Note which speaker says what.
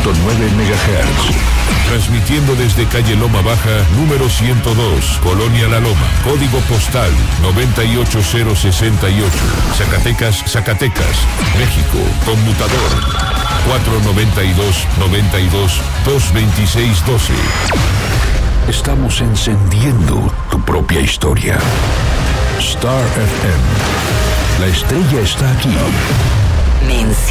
Speaker 1: MHz.
Speaker 2: Transmitiendo desde calle Loma Baja, número 102, Colonia La Loma, código postal 98068, Zacatecas, Zacatecas, México, conmutador 492-92-226-12.
Speaker 1: Estamos encendiendo tu propia historia. Star FM. La estrella está aquí.